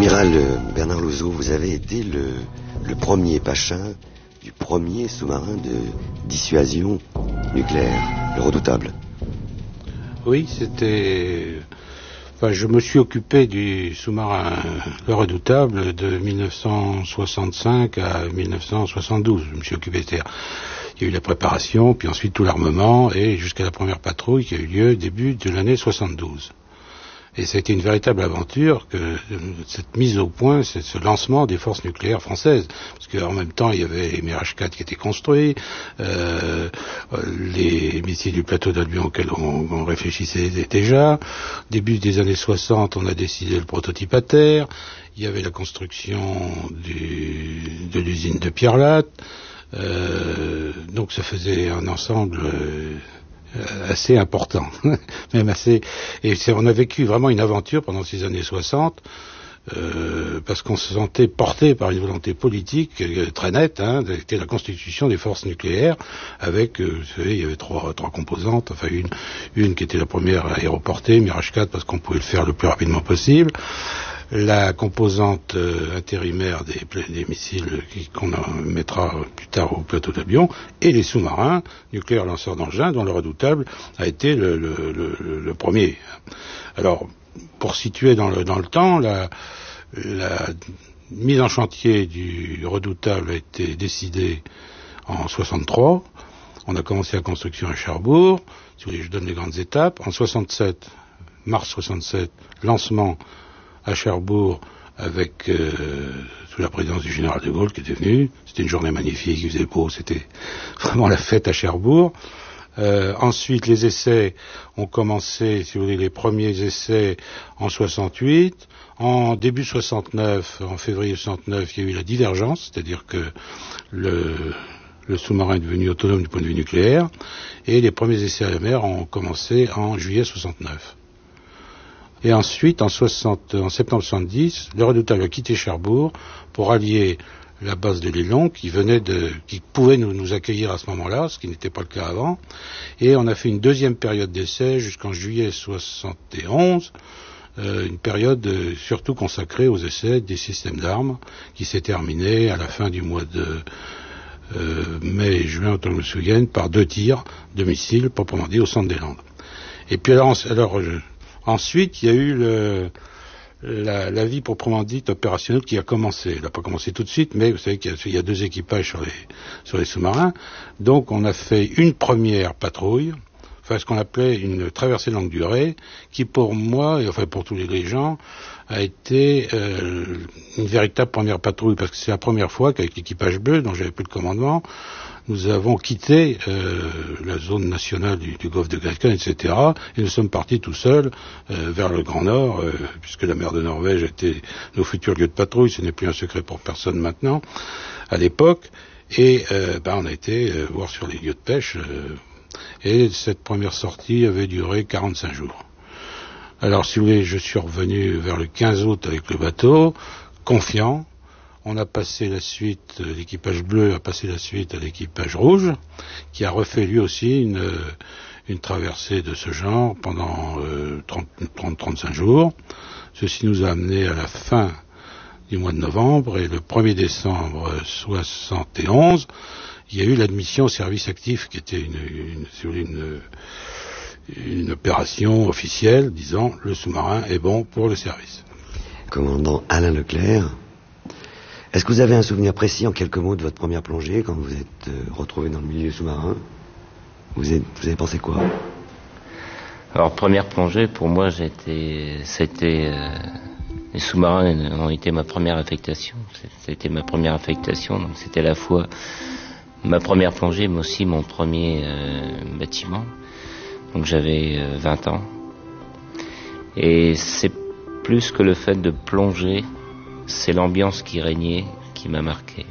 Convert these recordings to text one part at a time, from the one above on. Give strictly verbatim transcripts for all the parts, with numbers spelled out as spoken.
Amiral Bernard Louzot, vous avez été le, le premier pacha du premier sous-marin de dissuasion nucléaire, le Redoutable. Oui, c'était... Enfin, je me suis occupé du sous-marin le Redoutable de mille neuf cent soixante-cinq à mille neuf cent soixante-douze. Je me suis occupé, c'est-à-dire, il y a eu la préparation, puis ensuite tout l'armement, et jusqu'à la première patrouille qui a eu lieu début de l'année soixante-douze. Et ça a été une véritable aventure, que cette mise au point, c'est ce lancement des forces nucléaires françaises. Parce qu'en même temps, il y avait les Mirage quatre qui étaient construits, euh, les missiles du plateau d'Albion auxquels on, on réfléchissait déjà. Début des années soixante, on a décidé le prototype à terre. Il y avait la construction du, de l'usine de Pierre-Latte. Euh, donc ça faisait un ensemble... Euh, assez important, même assez, et c'est, on a vécu vraiment une aventure pendant ces années soixante, euh, parce qu'on se sentait porté par une volonté politique euh, très nette, hein, c'était la constitution des forces nucléaires, avec, euh, vous savez, il y avait trois, trois composantes, enfin une, une qui était la première aéroportée, Mirage quatre, parce qu'on pouvait le faire le plus rapidement possible, la composante euh, intérimaire des, des missiles qui, qu'on a, mettra plus tard au plateau d'Albion, et les sous-marins nucléaires lanceurs d'engins, dont le Redoutable a été le, le, le, le premier. Alors, pour situer dans le, dans le temps, la, la mise en chantier du Redoutable a été décidée en soixante-trois. On a commencé la construction à Cherbourg. Si vous voulez, je donne les grandes étapes. En soixante-sept, mars soixante-sept, lancement à Cherbourg avec euh, sous la présidence du général de Gaulle qui était venu. C'était une journée magnifique, il faisait beau, c'était vraiment la fête à Cherbourg. Euh, ensuite, les essais ont commencé, si vous voulez, les premiers essais en soixante-huit. En début soixante-neuf, en février soixante-neuf, il y a eu la divergence, c'est-à-dire que le, le sous-marin est devenu autonome du point de vue nucléaire, et les premiers essais à la mer ont commencé en juillet soixante-neuf. Et ensuite, en, soixante, en septembre soixante-dix, le Redoutable a quitté Cherbourg pour allier la base de Lillon, qui venait de, qui pouvait nous, nous accueillir à ce moment-là, ce qui n'était pas le cas avant. Et on a fait une deuxième période d'essai jusqu'en juillet soixante et onze, euh, une période euh, surtout consacrée aux essais des systèmes d'armes, qui s'est terminée à la fin du mois de euh, mai et juin, autant que je me souvienne, par deux tirs de missiles, proprement dit, au centre des Landes. Et puis alors, alors euh, ensuite, il y a eu le, la, la vie proprement dite opérationnelle qui a commencé. Elle n'a pas commencé tout de suite, mais vous savez qu'il y a, il y a deux équipages sur les, sur les sous-marins. Donc on a fait une première patrouille, enfin ce qu'on appelait une traversée de longue durée, qui pour moi, et enfin pour tous les gens, a été euh, une véritable première patrouille, parce que c'est la première fois qu'avec l'équipage bleu, dont j'avais plus le commandement, nous avons quitté euh, la zone nationale du, du golfe de Grescan, et cetera, et nous sommes partis tout seuls euh, vers le Grand Nord, euh, puisque la mer de Norvège était nos futurs lieux de patrouille, ce n'est plus un secret pour personne maintenant, à l'époque, et euh, ben, on a été euh, voir sur les lieux de pêche, euh, et cette première sortie avait duré quarante-cinq jours. Alors, si vous voulez, je suis revenu vers le quinze août avec le bateau, confiant. On a passé la suite, l'équipage bleu a passé la suite à l'équipage rouge, qui a refait lui aussi une, une traversée de ce genre pendant euh, trente à trente-cinq jours. Ceci nous a amené à la fin du mois de novembre, et le premier décembre soixante et onze, il y a eu l'admission au service actif, qui était une, une, si vous voulez, une, une opération officielle disant le sous-marin est bon pour le service. Commandant Alain Leclerc, est-ce que vous avez un souvenir précis en quelques mots de votre première plongée quand vous êtes euh, retrouvé dans le milieu sous-marin? Vous, êtes, vous avez pensé quoi? Alors, première plongée, pour moi, j'étais, c'était, euh, les sous-marins ont été ma première affectation. C'était ma première affectation, donc c'était à la fois ma première plongée, mais aussi mon premier euh, bâtiment. Donc j'avais euh, vingt ans. Et c'est plus que le fait de plonger, c'est l'ambiance qui régnait qui m'a marqué.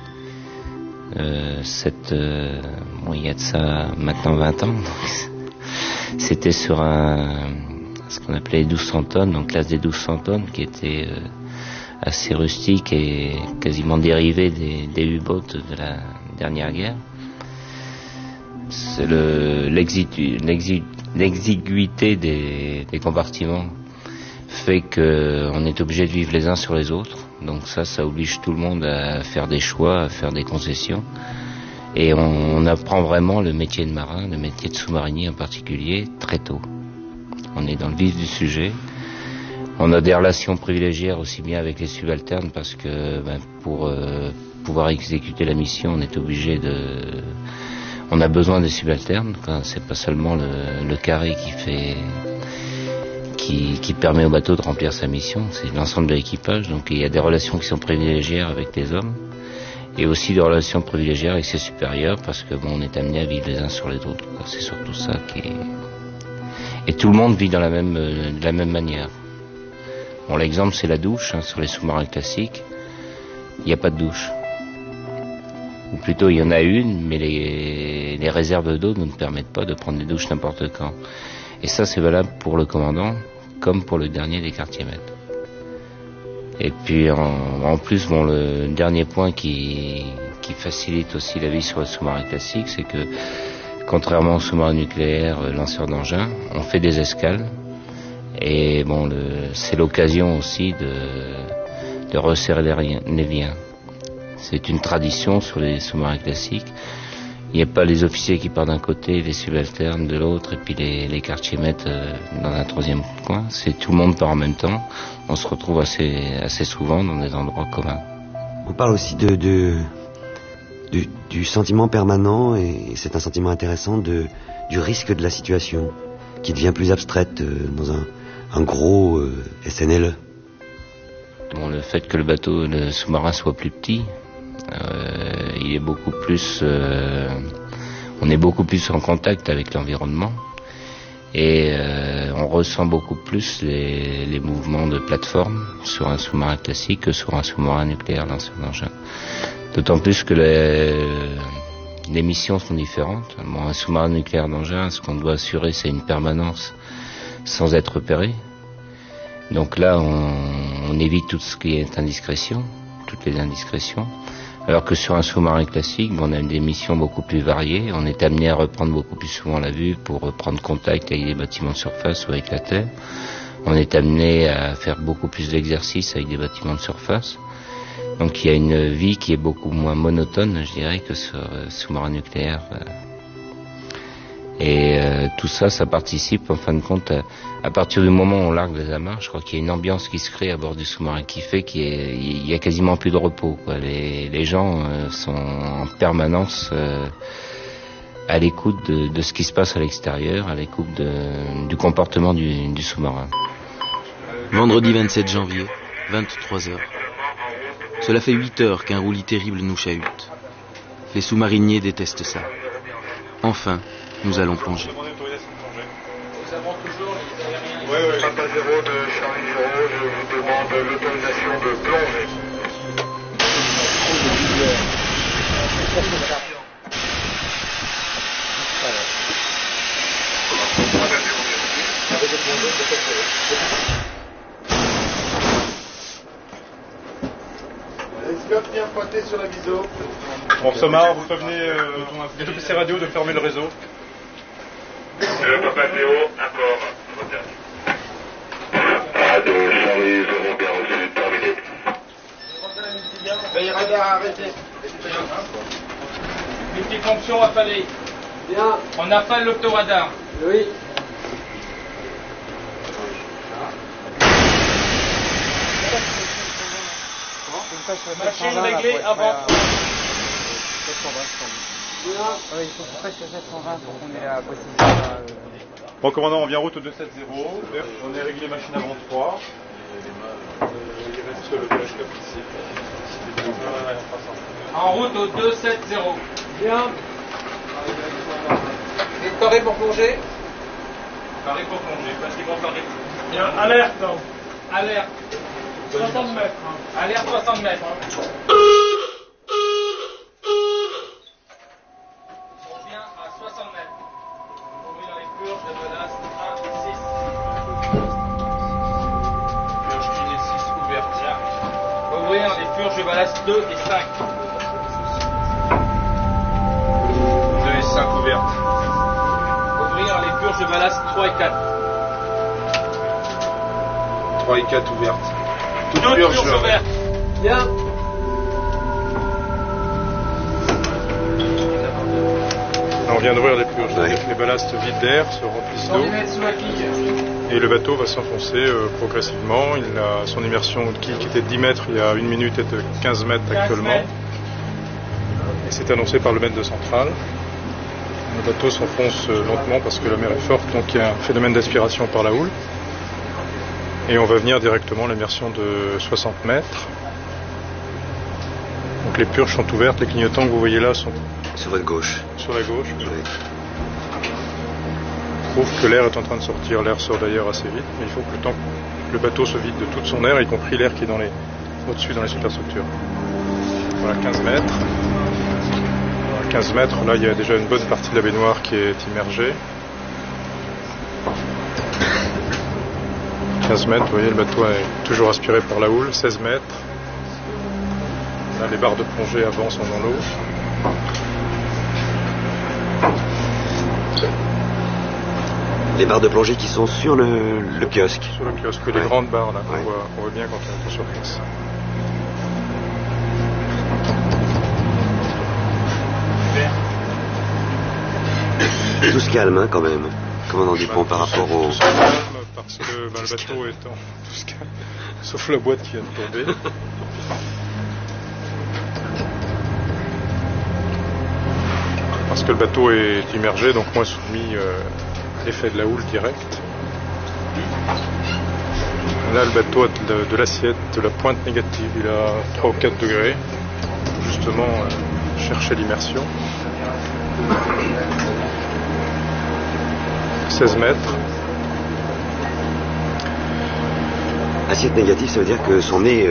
Euh, cette, euh, bon, il y a de ça maintenant vingt ans. Donc c'était sur un, ce qu'on appelait les douze cents tonnes, donc classe des douze cents tonnes, qui était euh, assez rustique et quasiment dérivé des, des U-boats de la dernière guerre. C'est le, l'exigu, l'exigu, l'exiguïté des, des compartiments fait qu'on est obligé de vivre les uns sur les autres. Donc ça, ça oblige tout le monde à faire des choix, à faire des concessions. Et on, on apprend vraiment le métier de marin, le métier de sous-marinier en particulier, très tôt. On est dans le vif du sujet. On a des relations privilégiées aussi bien avec les subalternes parce que ben, pour euh, pouvoir exécuter la mission, on est obligé de... On a besoin des subalternes. C'est pas seulement le, le carré qui fait... Qui, qui permet au bateau de remplir sa mission, c'est l'ensemble de l'équipage. Donc il y a des relations qui sont privilégiées avec les hommes et aussi des relations privilégiées avec ses supérieurs parce que bon, on est amené à vivre les uns sur les autres. C'est surtout ça qui est... Et tout le monde vit dans la même, de la même manière. Bon, l'exemple c'est la douche, hein, sur les sous-marins classiques, il n'y a pas de douche. Ou plutôt il y en a une, mais les, les réserves d'eau ne nous permettent pas de prendre des douches n'importe quand. Et ça c'est valable pour le commandant comme pour le dernier des quartiers-maîtres. Et puis en, en plus, bon, le dernier point qui, qui facilite aussi la vie sur le sous-marin classique, c'est que contrairement au sous-marin nucléaire, lanceur d'engin, on fait des escales. Et bon, le, c'est l'occasion aussi de, de resserrer les, les liens. C'est une tradition sur les sous-marins classiques. Il n'y a pas les officiers qui partent d'un côté, les subalternes de l'autre, et puis les, les quartiers-maîtres euh, dans un troisième coin. C'est tout le monde part en même temps. On se retrouve assez, assez souvent dans des endroits communs. On parle aussi de, de du, du sentiment permanent, et c'est un sentiment intéressant, de, du risque de la situation, qui devient plus abstraite euh, dans un, un gros euh, S N L E. Bon, le fait que le bateau, le sous-marin soit plus petit, Euh, il est beaucoup plus, euh, on est beaucoup plus en contact avec l'environnement et euh, on ressent beaucoup plus les, les mouvements de plateforme sur un sous-marin classique que sur un sous-marin nucléaire lanceur d'engin. D'autant plus que les, les missions sont différentes. Bon, un sous-marin nucléaire d'engin, ce qu'on doit assurer, c'est une permanence sans être repéré. Donc là, on, on évite tout ce qui est indiscrétion, toutes les indiscrétions. Alors que sur un sous-marin classique, on a des missions beaucoup plus variées. On est amené à reprendre beaucoup plus souvent la vue pour reprendre contact avec des bâtiments de surface ou avec la terre. On est amené à faire beaucoup plus d'exercices avec des bâtiments de surface. Donc il y a une vie qui est beaucoup moins monotone, je dirais, que sur un sous-marin nucléaire. Et euh, tout ça, ça participe, en fin de compte, à, à partir du moment où on largue les amarres, je crois qu'il y a une ambiance qui se crée à bord du sous-marin qui fait qu'il y a quasiment plus de repos, quoi. Les, les gens euh, sont en permanence euh, à l'écoute de, de ce qui se passe à l'extérieur, à l'écoute de, du comportement du, du sous-marin. Vendredi vingt-sept janvier, vingt-trois heures. Cela fait huit heures qu'un roulis terrible nous chahute. Les sous-mariniers détestent ça. Enfin, nous allons plonger. Nous avons toujours les aériens. Oui, oui. Papa zéro de Charlie zéro, je vous demande l'autorisation de plonger. L'escope vient pointer sur la viso. Bon, Somar, vous prévenez euh, les deux P C radio de fermer le réseau. Le Papa zéro, accord. Radio Charlie zéro, bien reçu, terminé. Veille radar arrêté. Multifonction affalée. Bien. On affale l'optoradar. Oui. Machine réglée avant. Il faut qu'on fasse sept cent vingt pour qu'on ait la possibilité. Bon, commandant, on vient route au deux cent soixante. On est réglé machine avant trois. Il reste le télescope ici. En route au deux cent soixante. Bien. Vous êtes paré pour plonger? Paré pour plonger, pratiquement paré. Bien, alerte. Alerte. soixante mètres. Alerte soixante mètres. On vient à soixante mètres. Ouvrir les purges de ballast un, six. Purge un et six ouvertes. Ouvrir les purges de ballast deux et cinq. deux et cinq ouvertes. Ouvrir les purges de ballast trois et quatre. trois et quatre ouvertes. Toutes Toutes purges purges ouvertes. Bien. On vient d'ouvrir les purges, Ouais. c'est-à-dire que les ballasts vides d'air se remplissent cent d'eau mètres sous la quille. et le bateau va s'enfoncer euh, progressivement. Il a son immersion de quille qui était de dix mètres il y a une minute est de quinze mètres actuellement. Et c'est annoncé par le maître de centrale. Le bateau s'enfonce euh, lentement parce que la mer est forte, donc il y a un phénomène d'aspiration par la houle. Et on va venir directement à l'immersion de soixante mètres. Donc les purges sont ouvertes, les clignotants que vous voyez là sont Sur votre gauche. sur la gauche. Oui. Prouve que l'air est en train de sortir. L'air sort d'ailleurs assez vite, mais il faut que le temps que le bateau se vide de toute son air, y compris l'air qui est dans les, au-dessus dans les superstructures. Voilà, quinze mètres. Voilà, quinze mètres, là il y a déjà une bonne partie de la baignoire qui est immergée. quinze mètres, vous voyez, le bateau est toujours aspiré par la houle. seize mètres. Là, les barres de plongée avant sont dans l'eau. Les barres de plongée qui sont sur le, le kiosque. Sur le kiosque, les Ouais. grandes barres là, qu'on Ouais. voit, qu'on voit bien quand on est sur place. Tout se calme, hein, quand même. Commandant Dupont, par rapport au... Tout se calme parce que ben, le bateau est en... Tout se calme, sauf la boîte qui vient de tomber. Parce que le bateau est immergé, donc moins soumis euh, à l'effet de la houle directe. Là, le bateau a de, de l'assiette, de la pointe négative. Il a trois ou quatre degrés. Justement, euh, chercher l'immersion. seize mètres. Assiette négative, ça veut dire que son nez